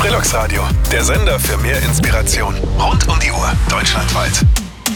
Trilux Radio, der Sender für mehr Inspiration. Rund um die Uhr, deutschlandweit.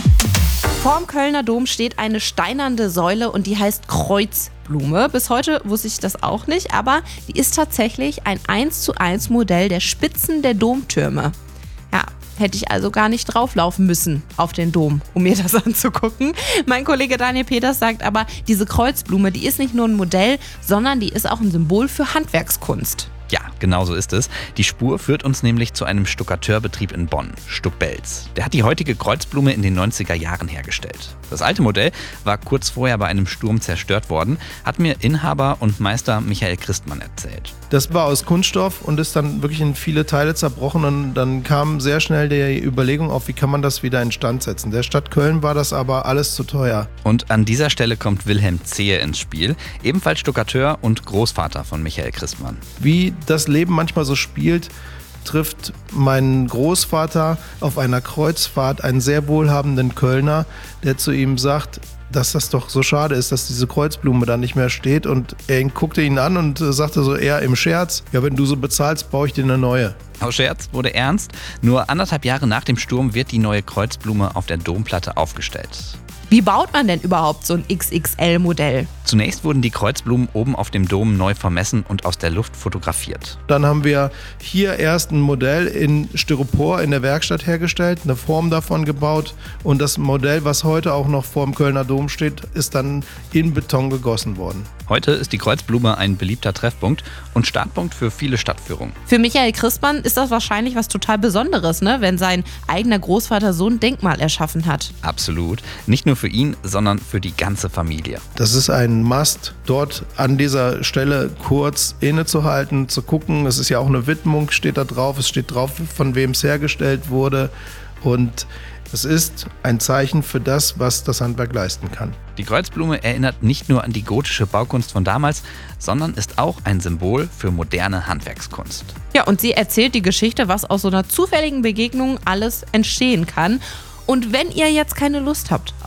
Vorm Kölner Dom steht eine steinerne Säule und die heißt Kreuzblume. Bis heute wusste ich das auch nicht, aber die ist tatsächlich ein 1:1 Modell der Spitzen der Domtürme. Ja, hätte ich also gar nicht drauflaufen müssen auf den Dom, um mir das anzugucken. Mein Kollege Daniel Peters sagt aber, diese Kreuzblume, die ist nicht nur ein Modell, sondern die ist auch ein Symbol für Handwerkskunst. Ja, genau so ist es. Die Spur führt uns nämlich zu einem Stuckateurbetrieb in Bonn, Stuck-Belz. Der hat die heutige Kreuzblume in den 90er Jahren hergestellt. Das alte Modell war kurz vorher bei einem Sturm zerstört worden, hat mir Inhaber und Meister Michael Christmann erzählt. Das war aus Kunststoff und ist dann wirklich in viele Teile zerbrochen und dann kam sehr schnell die Überlegung auf, wie kann man das wieder instand setzen. Der Stadt Köln war das aber alles zu teuer. Und an dieser Stelle kommt Wilhelm Zehe ins Spiel, ebenfalls Stuckateur und Großvater von Michael Christmann. Wie das Leben manchmal so spielt, trifft mein Großvater auf einer Kreuzfahrt einen sehr wohlhabenden Kölner, der zu ihm sagt, dass das doch so schade ist, dass diese Kreuzblume da nicht mehr steht. Und er guckte ihn an und sagte so eher im Scherz, ja, wenn du so bezahlst, baue ich dir eine neue. Aus Scherz wurde ernst. Nur 1,5 Jahre nach dem Sturm wird die neue Kreuzblume auf der Domplatte aufgestellt. Wie baut man denn überhaupt so ein XXL-Modell? Zunächst wurden die Kreuzblumen oben auf dem Dom neu vermessen und aus der Luft fotografiert. Dann haben wir hier erst ein Modell in Styropor in der Werkstatt hergestellt, eine Form davon gebaut und das Modell, was heute auch noch vor dem Kölner Dom steht, ist dann in Beton gegossen worden. Heute ist die Kreuzblume ein beliebter Treffpunkt und Startpunkt für viele Stadtführungen. Für Michael Christmann ist das wahrscheinlich was total Besonderes, ne? Wenn sein eigener Großvater so ein Denkmal erschaffen hat. Absolut. Nicht nur für ihn, sondern für die ganze Familie. Das ist ein Must, dort an dieser Stelle kurz innezuhalten, zu gucken. Es ist ja auch eine Widmung, steht da drauf. Es steht drauf, von wem es hergestellt wurde. Und es ist ein Zeichen für das, was das Handwerk leisten kann. Die Kreuzblume erinnert nicht nur an die gotische Baukunst von damals, sondern ist auch ein Symbol für moderne Handwerkskunst. Ja, und sie erzählt die Geschichte, was aus so einer zufälligen Begegnung alles entstehen kann. Und wenn ihr jetzt keine Lust habt